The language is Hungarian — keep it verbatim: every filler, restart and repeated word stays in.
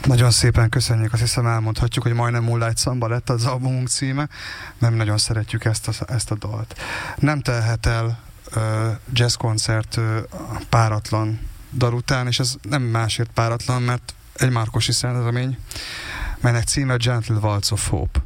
Nagyon szépen köszönjük, azt hiszem elmondhatjuk, hogy majdnem Moonlight Samba lett az albumunk címe, nem nagyon szeretjük ezt a, ezt a dalt. Nem telhet el uh, jazzkoncert uh, páratlan dal után, és ez nem másért páratlan, mert egy Márkosi szerzemény, melynek címe Gentle Waltz of Hope.